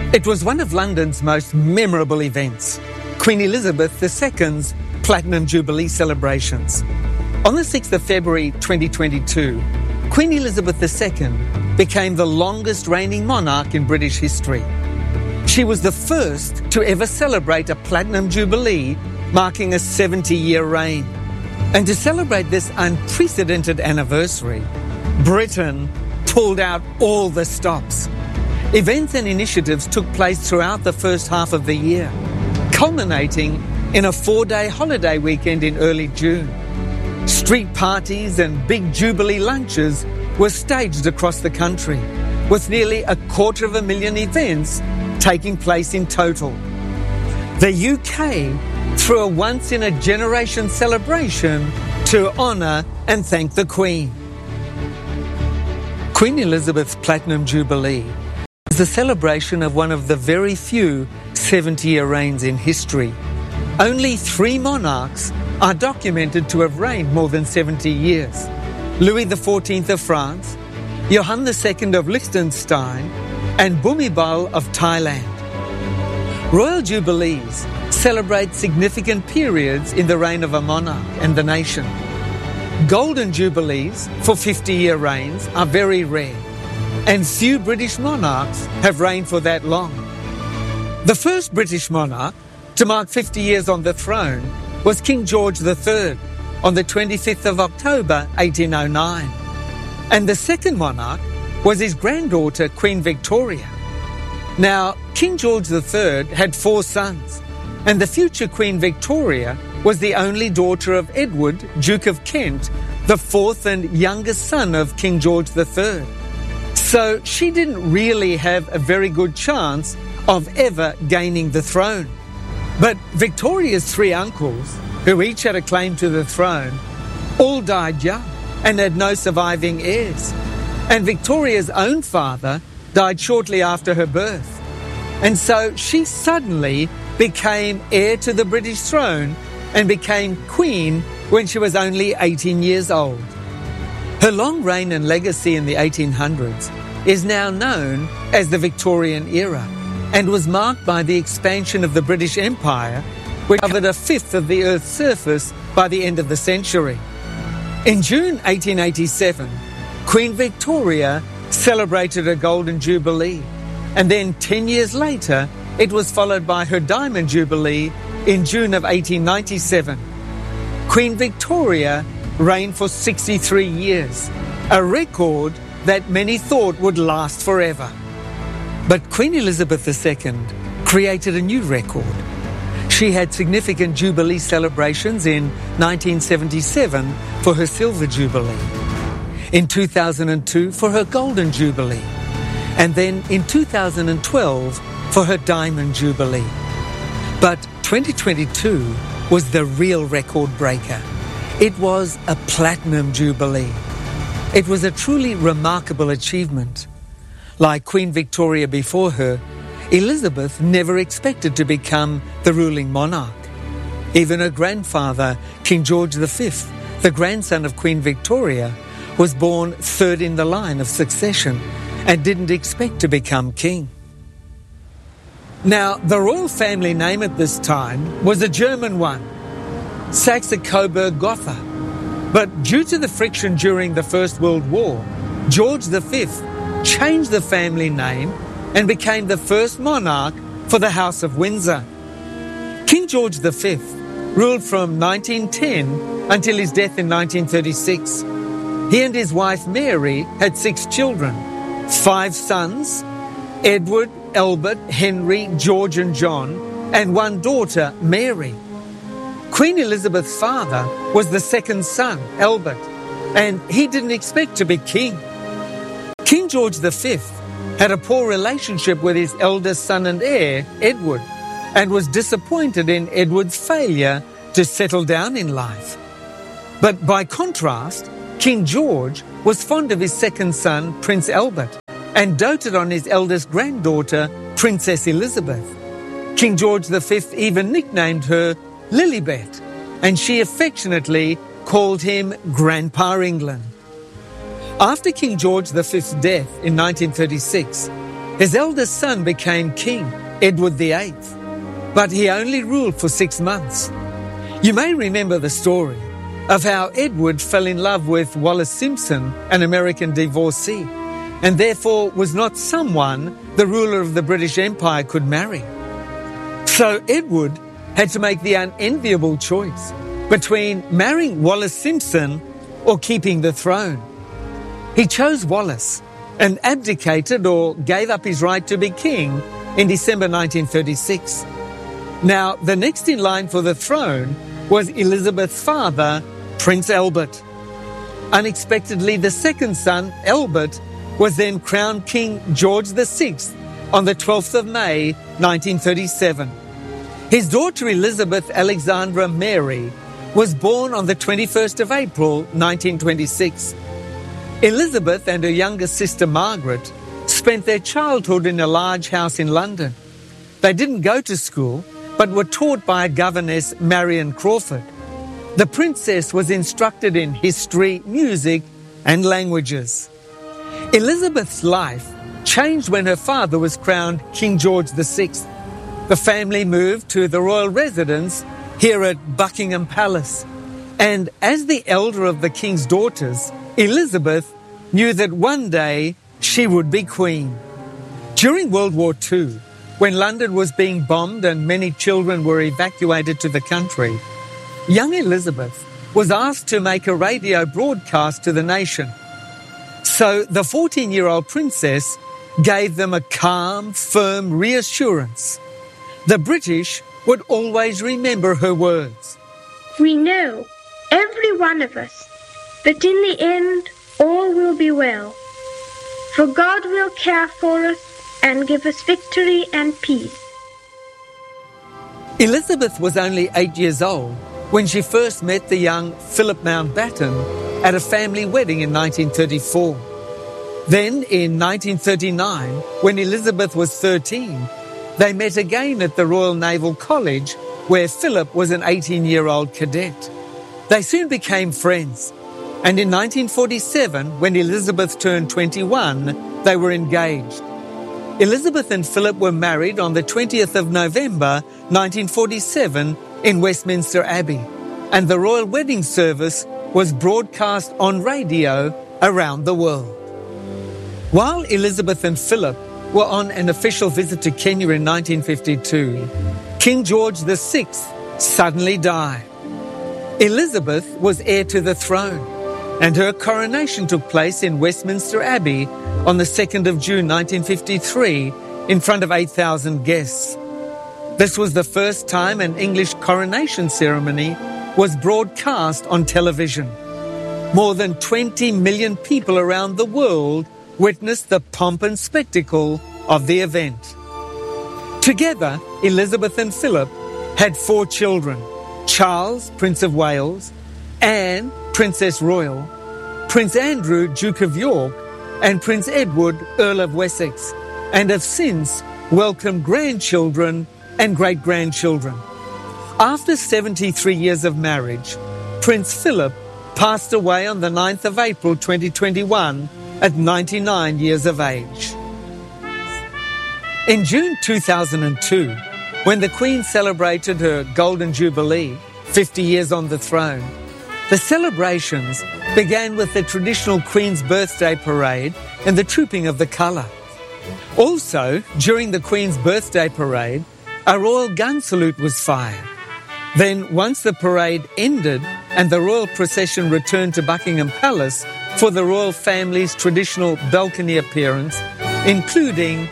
It was one of London's most memorable events, Queen Elizabeth II's Platinum Jubilee celebrations. On the 6th of February 2022, Queen Elizabeth II became the longest reigning monarch in British history. She was the first to ever celebrate a Platinum Jubilee, marking a 70-year reign. And to celebrate this unprecedented anniversary, Britain pulled out all the stops. Events and initiatives took place throughout the first half of the year, culminating in a 4-day holiday weekend in early June. Street parties and big Jubilee lunches were staged across the country, with nearly 250,000 events taking place in total. The UK threw a once-in-a-generation celebration to honour and thank the Queen. Queen Elizabeth's Platinum Jubilee is the celebration of one of the very few 70-year reigns in history. Only 3 monarchs are documented to have reigned more than 70 years. Louis XIV of France, Johann II of Liechtenstein, and Bhumibol of Thailand. Royal Jubilees celebrate significant periods in the reign of a monarch and the nation. Golden Jubilees for 50-year reigns are very rare, and few British monarchs have reigned for that long. The first British monarch to mark 50 years on the throne was King George III on the 25th of October 1809. And the second monarch was his granddaughter, Queen Victoria. Now, King George III had 4 sons, and the future Queen Victoria was the only daughter of Edward, Duke of Kent, the 4th and youngest son of King George III. So she didn't really have a very good chance of ever gaining the throne. But Victoria's 3 uncles, who each had a claim to the throne, all died young and had no surviving heirs. And Victoria's own father died shortly after her birth. And so she suddenly became heir to the British throne and became queen when she was only 18 years old. Her long reign and legacy in the 1800s is now known as the Victorian era and was marked by the expansion of the British Empire, which covered 1/5 of the Earth's surface by the end of the century. In June 1887, Queen Victoria celebrated her Golden Jubilee, and then 10 years later, it was followed by her Diamond Jubilee in June of 1897. Queen Victoria reigned for 63 years, a record that many thought would last forever. But Queen Elizabeth II created a new record. She had significant Jubilee celebrations in 1977 for her Silver Jubilee, in 2002 for her Golden Jubilee, and then in 2012 for her Diamond Jubilee. But 2022 was the real record breaker. It was a Platinum Jubilee. It was a truly remarkable achievement. Like Queen Victoria before her, Elizabeth never expected to become the ruling monarch. Even her grandfather, King George V, the grandson of Queen Victoria, was born 3rd in the line of succession and didn't expect to become king. Now, the royal family name at this time was a German one, Saxe-Coburg-Gotha. But due to the friction during the First World War, George V changed the family name and became the first monarch for the House of Windsor. King George V ruled from 1910 until his death in 1936. He and his wife Mary had 6 children, 5 sons, Edward, Albert, Henry, George and John, and 1 daughter, Mary. Queen Elizabeth's father was the 2nd son, Albert, and he didn't expect to be king. King George V had a poor relationship with his eldest son and heir, Edward, and was disappointed in Edward's failure to settle down in life. But by contrast, King George was fond of his 2nd son, Prince Albert, and doted on his eldest granddaughter, Princess Elizabeth. King George V even nicknamed her Lilibet, and she affectionately called him Grandpa England. After King George V's death in 1936, His eldest son became king, Edward VIII, but he only ruled for 6 months. You may remember the story of how Edward fell in love with Wallis Simpson, an American divorcee, and therefore was not someone the ruler of the British Empire could marry. So Edward had to make the unenviable choice between marrying Wallis Simpson or keeping the throne. He chose Wallis and abdicated or gave up his right to be king in December 1936. Now, the next in line for the throne was Elizabeth's father, Prince Albert. Unexpectedly, the second son, Albert, was then crowned King George VI on the 12th of May, 1937. His daughter Elizabeth Alexandra Mary was born on the 21st of April, 1926. Elizabeth and her younger sister Margaret spent their childhood in a large house in London. They didn't go to school, but were taught by a governess, Marion Crawford. The princess was instructed in history, music, and languages. Elizabeth's life changed when her father was crowned King George VI. The family moved to the royal residence here at Buckingham Palace. And as the elder of the king's daughters, Elizabeth knew that one day she would be queen. During World War II, when London was being bombed and many children were evacuated to the country, young Elizabeth was asked to make a radio broadcast to the nation. So the 14-year-old princess gave them a calm, firm reassurance. The British would always remember her words. We know, every one of us, that in the end all will be well. For God will care for us and give us victory and peace. Elizabeth was only 8 years old when she first met the young Philip Mountbatten at a family wedding in 1934. Then, in 1939, when Elizabeth was 13, they met again at the Royal Naval College, where Philip was an 18-year-old cadet. They soon became friends, and in 1947, when Elizabeth turned 21, they were engaged. Elizabeth and Philip were married on the 20th of November 1947 in Westminster Abbey, and the royal wedding service was broadcast on radio around the world. While Elizabeth and Philip were on an official visit to Kenya in 1952, King George VI suddenly died. Elizabeth was heir to the throne, and her coronation took place in Westminster Abbey on the 2nd of June 1953 in front of 8,000 guests. This was the first time an English coronation ceremony was broadcast on television. More than 20 million people around the world witnessed the pomp and spectacle of the event. Together, Elizabeth and Philip had 4 children: Charles, Prince of Wales; Anne, Princess Royal; Prince Andrew, Duke of York; and Prince Edward, Earl of Wessex, and have since welcomed grandchildren and great-grandchildren. After 73 years of marriage, Prince Philip passed away on the 9th of April 2021 at 99 years of age. In June 2002, when the Queen celebrated her Golden Jubilee, 50 years on the throne, the celebrations began with the traditional Queen's Birthday Parade and the Trooping of the Colour. Also, during the Queen's Birthday Parade, a royal gun salute was fired. Then, once the parade ended and the royal procession returned to Buckingham Palace for the royal family's traditional balcony appearance, including